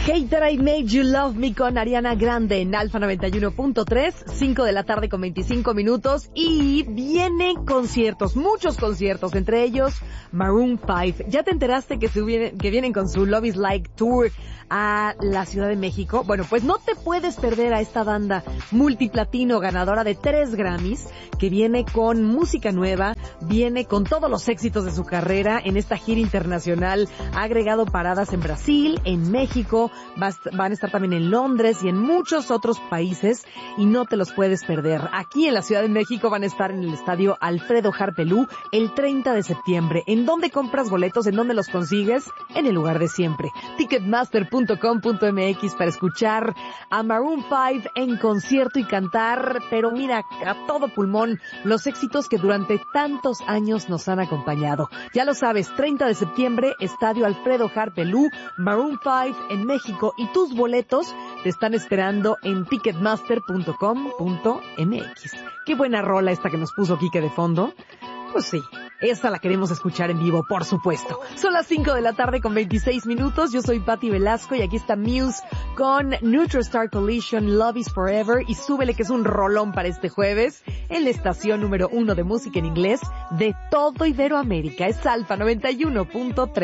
Hate That I Made You Love Me con Ariana Grande en Alfa 91.3, 5 de la tarde con 25 minutos y vienen conciertos, muchos conciertos, entre ellos Maroon 5. ¿Ya te enteraste que vienen con su Love is Like Tour a la Ciudad de México? Bueno, pues no te puedes perder a esta banda multiplatino ganadora de 3 Grammys, que viene con música nueva, viene con todos los éxitos de su carrera en esta gira internacional, ha agregado paradas en Brasil, en México, van a estar también en Londres y en muchos otros países y no te los puedes perder. Aquí en la Ciudad de México van a estar en el estadio Alfredo Harpelú el 30 de septiembre. ¿En dónde compras boletos? ¿En dónde los consigues? En el lugar de siempre. Ticketmaster.com.mx para escuchar a Maroon 5 en concierto y cantar, pero mira, a todo pulmón, los éxitos que durante tantos años nos han acompañado. Ya lo sabes, 30 de septiembre, estadio Alfredo Harpelú, Maroon 5 en México, y tus boletos te están esperando en ticketmaster.com.mx. Qué buena rola esta que nos puso Quique de fondo. Pues sí, esta la queremos escuchar en vivo, por supuesto. Son las 5 de la tarde con 26 minutos. Yo soy Patti Velasco y aquí está Muse con Neutral Collision, Love is Forever. Y súbele que es un rolón para este jueves en la estación número 1 de música en inglés de todo Iberoamérica. Es Alfa 91.3.